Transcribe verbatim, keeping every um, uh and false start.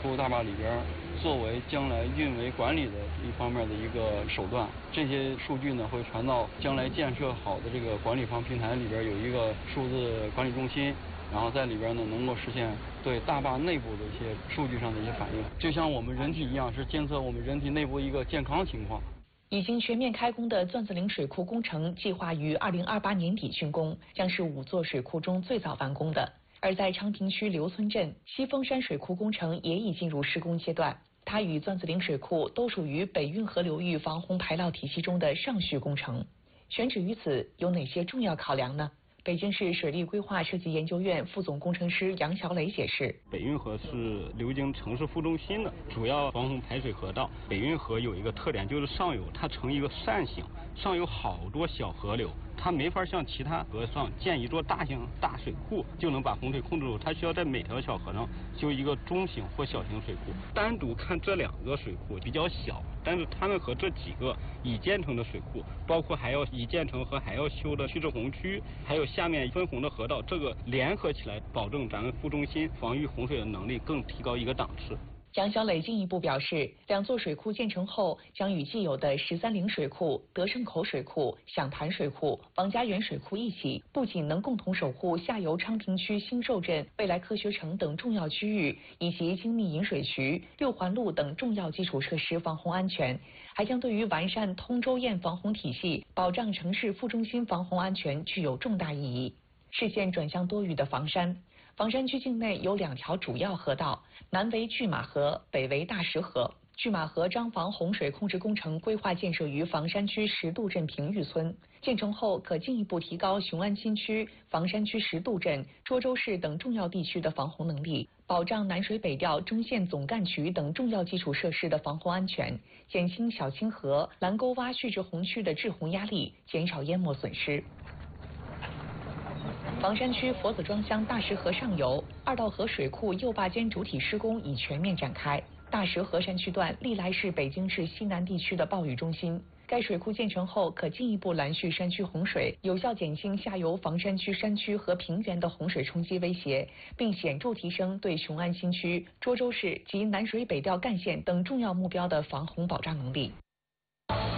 库大坝里边作为将来运维管理的一方面的一个手段。这些数据呢会传到将来建设好的这个管理方平台里边，有一个数字管理中心，然后在里边呢能够实现对大坝内部的一些数据上的一些反应，就像我们人体一样，是监测我们人体内部一个健康情况。 已经全面开工的钻子岭水库工程计划于二零二八年底竣工，将是五座水库中最早完工的。而在昌平区刘村镇，西峰山水库工程也已进入施工阶段，它与钻子岭水库都属于北运河流域防洪排涝体系中的上序工程。选址于此有哪些重要考量呢？北京市水利规划设计研究院副总工程师杨小磊解释： 北运河是流经城市副中心的主要防洪排水河道。北运河有一个特点，就是上游它呈一个扇形，上有好多小河流，它没法像其他河上建一座大型大水库就能把洪水控制住，它需要在每条小河上修一个中型或小型水库。单独看这两个水库比较小，但是它们和这几个已建成的水库，包括还要已建成和还要修的蓄滞洪区，还有下面分洪的河道，这个联合起来，保证咱们副中心防御洪水的能力更提高一个档次。 杨小磊进一步表示，两座水库建成后，将与既有的十三陵水库、德胜口水库、响潭水库、王家园水库一起，不仅能共同守护下游昌平区新寿镇、未来科学城等重要区域，以及精密引水渠、六环路等重要基础设施防洪安全，还将对于完善通州堰防洪体系、保障城市副中心防洪安全具有重大意义。视线转向多雨的房山。房山区境内有两条主要河道，南为拒马河，北为大石河。拒马河张防洪水控制工程规划建设于房山区石渡镇平峪村，建成后可进一步提高雄安新区、房山区石渡镇、涿州市等重要地区的防洪能力，保障南水北调中线总干渠等重要基础设施的防洪安全，减轻小清河、蓝沟洼蓄滞洪区的滞洪压力，减少淹没损失。房山区佛子庄乡大石河上游二道河水库右坝间主体施工已全面展开。大石河山区段历来是北京市西南地区的暴雨中心，该水库建成后可进一步拦蓄山区洪水，有效减轻下游房山区山区和平原的洪水冲击威胁，并显著提升对雄安新区、涿州市及南水北调干线等重要目标的防洪保障能力。